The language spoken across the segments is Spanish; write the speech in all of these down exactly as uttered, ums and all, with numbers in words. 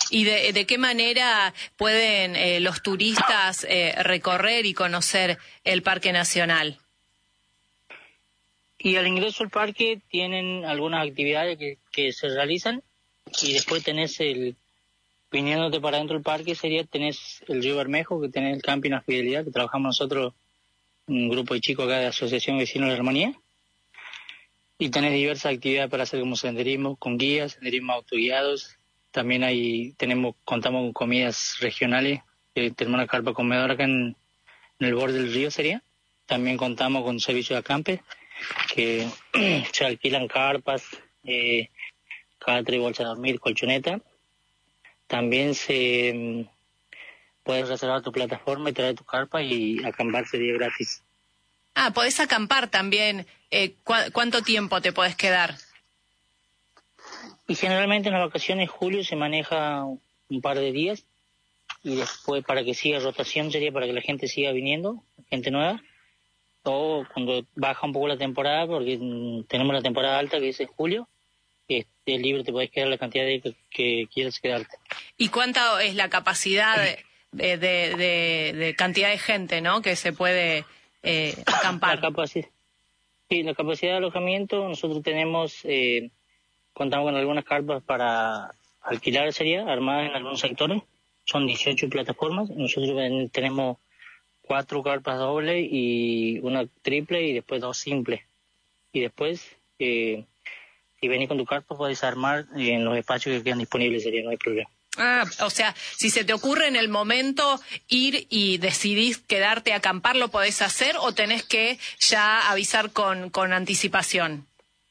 ¿Y de, de qué manera pueden eh, los turistas eh, recorrer y conocer el Parque Nacional? Y al ingreso al parque tienen algunas actividades que, que se realizan, y después tenés el, viniéndote para dentro del parque, sería tenés el río Bermejo, que tenés el camping La Fidelidad, que trabajamos nosotros, un grupo de chicos acá de Asociación Vecinos de la Armonía, y tenés diversas actividades para hacer como senderismo con guías, senderismo autoguiados. También hay, tenemos, contamos con comidas regionales, eh, tenemos una carpa comedora acá en, en el borde del río sería. También contamos con servicio de acampe, que se alquilan carpas, eh, catre, bolsa de dormir, colchoneta. También se mm, puedes reservar tu plataforma y traer tu carpa, y acampar sería gratis. Ah, podés acampar también. Eh, ¿cu- ¿Cuánto tiempo te podés quedar? Y generalmente en las vacaciones julio se maneja un par de días, y después para que siga rotación sería para que la gente siga viniendo, gente nueva. O cuando baja un poco la temporada, porque mm, tenemos la temporada alta que es en julio, este, libre te podés quedar la cantidad de que, que quieras quedarte. ¿Y cuánta es la capacidad de, de, de, de, de cantidad de gente, ¿no?, que se puede eh, acampar? La capacidad, sí, la capacidad de alojamiento, nosotros tenemos, eh, contamos con algunas carpas para alquilar, sería armadas en algunos sectores. Son dieciocho plataformas. Nosotros tenemos cuatro carpas dobles y una triple, y después dos simples. Y después, eh, si venís con tu carpa, podés armar en los espacios que quedan disponibles, sería, no hay problema. Ah, o sea, si se te ocurre en el momento ir y decidís quedarte a acampar, ¿lo podés hacer o tenés que ya avisar con, con anticipación?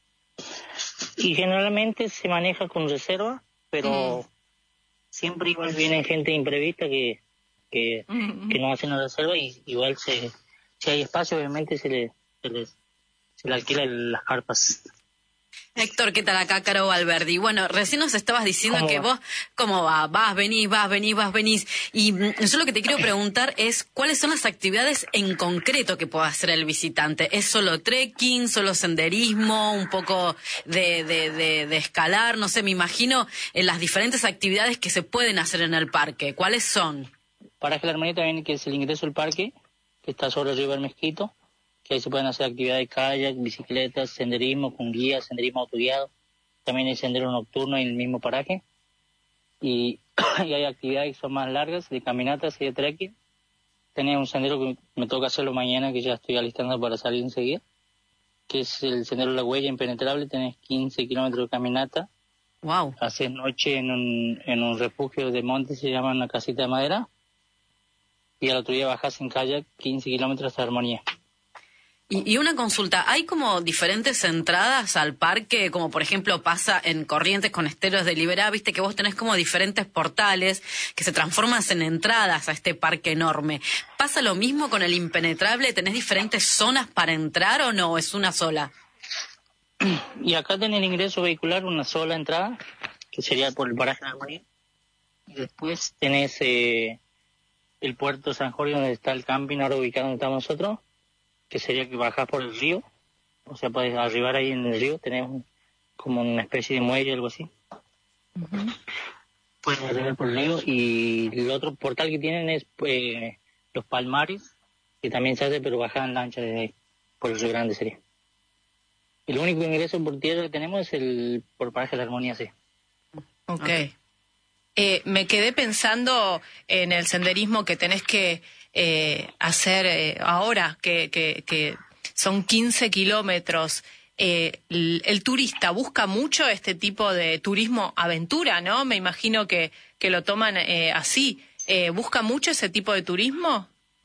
Y generalmente se maneja con reserva, pero mm. siempre igual viene gente imprevista que que, mm. que no hacen la reserva, y igual se, si hay espacio, obviamente se le, se les se le alquila las carpas. Héctor, ¿qué tal? Acá Caro Valverdi. Bueno, recién nos estabas diciendo que va? vos, ¿cómo va? Vas, venís, vas, venís, vas, venís. Y yo lo que te quiero preguntar es, ¿cuáles son las actividades en concreto que pueda hacer el visitante? ¿Es solo trekking, solo senderismo, un poco de, de, de, de escalar? No sé, me imagino en las diferentes actividades que se pueden hacer en el parque. ¿Cuáles son? Paraje La Armonía también, que es el ingreso al parque, que está sobre el río Bermejito, que ahí se pueden hacer actividades de kayak, bicicletas, senderismo con guías, senderismo autoguiado. También hay sendero nocturno en el mismo paraje. Y, y hay actividades que son más largas, de caminatas y de trekking. Tenía un sendero que me toca hacerlo mañana, que ya estoy alistando para salir enseguida, que es el sendero La Huella Impenetrable. Tenés quince kilómetros de caminata. Wow. Haces noche en un, en un refugio de monte, se llama una casita de madera. Y al otro día bajás en kayak quince kilómetros de Armonía. Y, y una consulta, ¿hay como diferentes entradas al parque, como por ejemplo pasa en Corrientes con Esteros de Liberá? Viste que vos tenés como diferentes portales que se transforman en entradas a este parque enorme. ¿Pasa lo mismo con el Impenetrable? ¿Tenés diferentes zonas para entrar o no? ¿Es una sola? Y acá tenés el ingreso vehicular, una sola entrada, que sería por el paraje de Armonía. Y después tenés eh, el puerto San Jorge, donde está el camping ahora ubicado donde estamos nosotros, que sería que bajás por el río, o sea, podés arribar ahí en el río, tenemos como una especie de muelle o algo así. Uh-huh. Puedes arribar por el río, y el otro portal que tienen es eh, Los Palmares, que también se hace, pero bajás en lancha desde ahí, por el Río Grande sería. El único ingreso por tierra que tenemos es el por Paraje de La Armonía, sí. Ok. okay. Eh, me quedé pensando en el senderismo que tenés que eh, hacer eh, ahora, que, que, que son quince kilómetros. Eh, el, el turista busca mucho este tipo de turismo aventura, ¿no? Me imagino que, que lo toman eh, así. Eh, ¿Busca mucho ese tipo de turismo?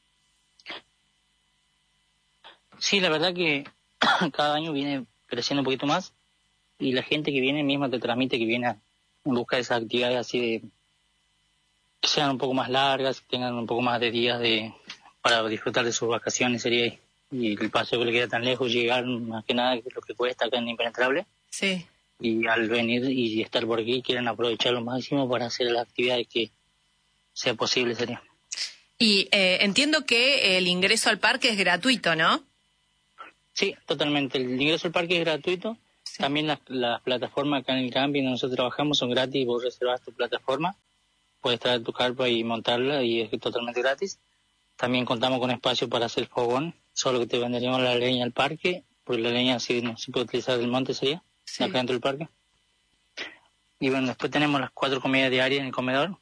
Sí, la verdad que cada año viene creciendo un poquito más, y la gente que viene misma te transmite que viene a, en busca de esas actividades así de que sean un poco más largas, que tengan un poco más de días de para disfrutar de sus vacaciones, sería, y el paseo que le queda tan lejos, llegar más que nada, que es lo que cuesta acá en Impenetrable. Sí. Y al venir y estar por aquí, quieren aprovechar lo máximo para hacer las actividades que sea posible, sería. Y eh, entiendo que el ingreso al parque es gratuito, ¿no? Sí, totalmente. El ingreso al parque es gratuito. Sí. También las, las plataformas acá en el camping donde nosotros trabajamos son gratis. Vos reservas tu plataforma puedes traer tu carpa y montarla y es totalmente gratis. También contamos con espacio para hacer fogón, solo que te venderíamos la leña al parque, porque la leña sí no se puede utilizar del monte, sería, sí. Acá dentro del parque. Y bueno, después tenemos las cuatro comidas diarias en el comedor,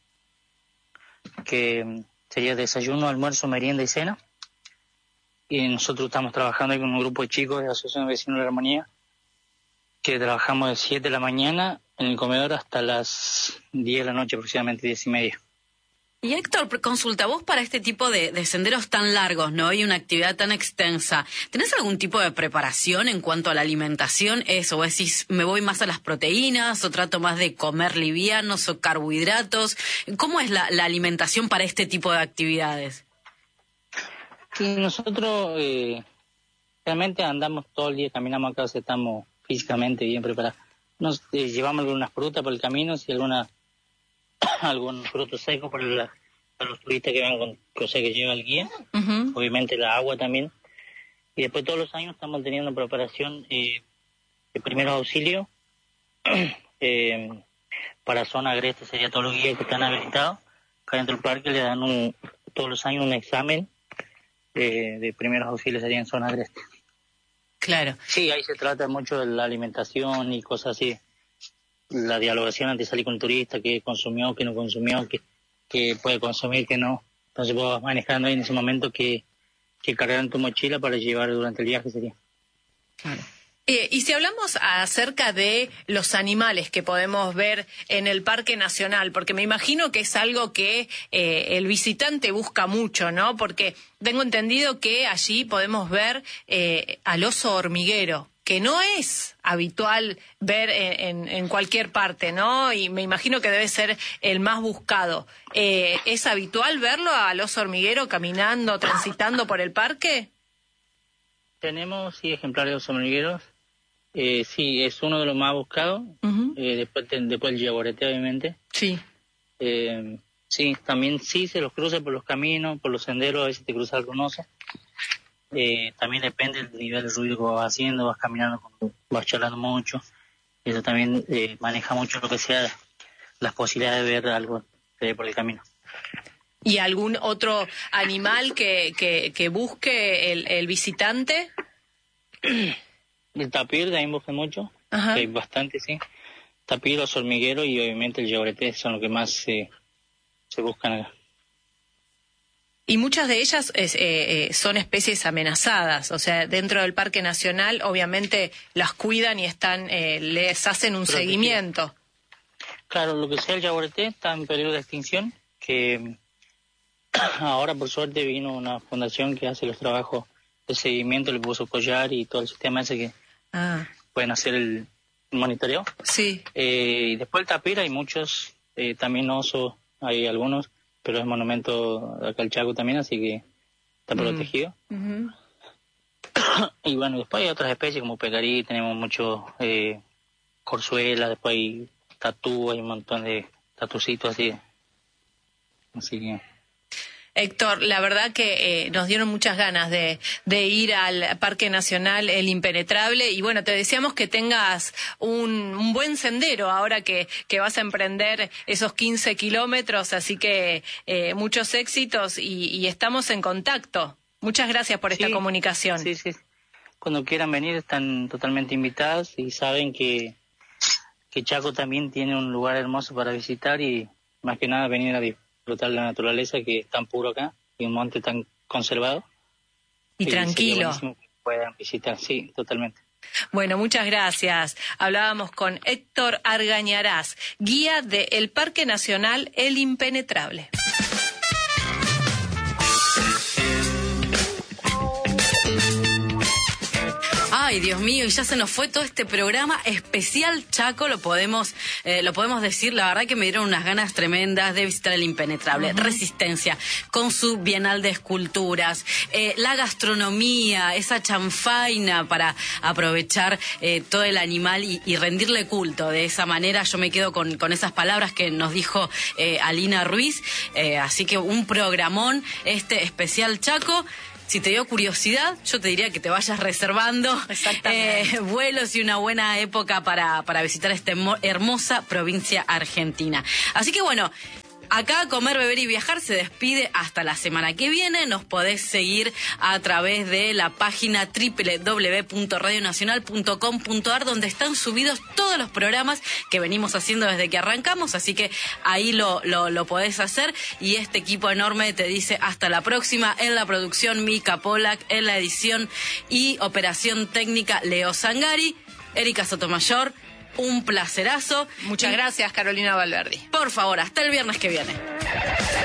que sería desayuno, almuerzo, merienda y cena. Y nosotros estamos trabajando ahí con un grupo de chicos de la Asociación de Vecinos de la Armonía, que trabajamos de siete de la mañana en el comedor hasta las diez de la noche, aproximadamente diez y media. Y Héctor, consulta, vos para este tipo de, de senderos tan largos, ¿no? Y una actividad tan extensa, ¿tenés algún tipo de preparación en cuanto a la alimentación? Eso, vos decís, me voy más a las proteínas, o trato más de comer livianos o carbohidratos. ¿Cómo es la, la alimentación para este tipo de actividades? Sí, nosotros eh, realmente andamos todo el día, caminamos acá, o sea, estamos físicamente bien preparados. Nos eh, llevamos algunas frutas por el camino, si alguna algún fruto seco para, la, para los turistas que van con cosa que lleva el guía, uh-huh. Obviamente la agua también. Y después todos los años estamos teniendo preparación eh, de primeros auxilios eh, para zona agreste, sería todos los guías que están habilitados. Acá dentro del parque le dan un, todos los años un examen eh, de primeros auxilios, sería en zona agreste. Claro. Sí, ahí se trata mucho de la alimentación y cosas así. La dialogación antes de salir con el turista, qué consumió, qué no consumió, qué, qué puede consumir, qué no. Entonces vos vas manejando ahí en ese momento que, que cargar en tu mochila para llevar durante el viaje sería. Claro. Eh, y si hablamos acerca de los animales que podemos ver en el Parque Nacional, porque me imagino que es algo que eh, el visitante busca mucho, ¿no? Porque tengo entendido que allí podemos ver eh, al oso hormiguero, que no es habitual ver en, en, en cualquier parte, ¿no? Y me imagino que debe ser el más buscado. Eh, ¿Es habitual verlo al oso hormiguero caminando, transitando por el parque? Tenemos, sí, ejemplares de osos hormigueros. Eh, sí, es uno de los más buscados. Uh-huh. Eh, después, después el yaguareté, obviamente. Sí. Eh, sí, también sí se los cruza por los caminos, por los senderos, a veces te cruza algún oso. Eh, también depende del nivel de ruido que vas haciendo, vas caminando, vas charlando mucho. Eso también eh, maneja mucho lo que sea las posibilidades de ver algo eh, por el camino. ¿Y algún otro animal que, que, que busque el, el visitante? El tapir también busca mucho, que hay bastante, sí. Tapir, los hormigueros y obviamente el yaguareté son los que más eh, se buscan acá. Y muchas de ellas es, eh, eh, son especies amenazadas, o sea, dentro del Parque Nacional obviamente las cuidan y están eh, les hacen un Protegido. Seguimiento. Claro, lo que sea el yaguareté está en peligro de extinción, que ahora por suerte vino una fundación que hace los trabajos de seguimiento, le puso collar y todo el sistema ese que ah. pueden hacer el monitoreo. Sí. Eh, y después el tapir hay muchos, eh, también osos, hay algunos, pero es monumento de acá el Chaco también, así que está protegido. Uh-huh. Y bueno, después hay otras especies como pecarí, tenemos mucho eh, corzuela, después hay tatú, hay un montón de tatucitos así. Así que... Héctor, la verdad que eh, nos dieron muchas ganas de, de ir al Parque Nacional El Impenetrable y bueno, te deseamos que tengas un, un buen sendero ahora que, que vas a emprender esos quince kilómetros, así que eh, muchos éxitos y, y estamos en contacto. Muchas gracias por esta sí, comunicación. Sí, sí. Cuando quieran venir están totalmente invitados y saben que, que Chaco también tiene un lugar hermoso para visitar y más que nada venir a disfrutar la naturaleza que es tan puro acá y un monte tan conservado. Y, y tranquilo. Que puedan visitar, sí, totalmente. Bueno, muchas gracias. Hablábamos con Héctor Argañarás, guía del Parque Nacional El Impenetrable. Ay, Dios mío, y ya se nos fue todo este programa especial Chaco, lo podemos eh, lo podemos decir, la verdad que me dieron unas ganas tremendas de visitar el Impenetrable. Uh-huh. Resistencia, con su Bienal de Esculturas, eh, la gastronomía, esa chanfaina para aprovechar eh, todo el animal y, y rendirle culto. De esa manera yo me quedo con, con esas palabras que nos dijo eh, Alina Ruiz, eh, así que un programón este especial Chaco. Si te dio curiosidad, yo te diría que te vayas reservando eh, vuelos y una buena época para, para visitar esta hermosa provincia argentina. Así que bueno, Acá Comer, Beber y Viajar se despide hasta la semana que viene. Nos podés seguir a través de la página doble u doble u doble u punto radio nacional punto com punto a r, donde están subidos todos los programas que venimos haciendo desde que arrancamos, así que ahí lo, lo, lo podés hacer. Y este equipo enorme te dice hasta la próxima. En la producción, Mica Polak; en la edición y operación técnica, Leo Zangari. Erika Sotomayor, un placerazo. Muchas y, gracias, Carolina Valverdi. Por favor, hasta el viernes que viene.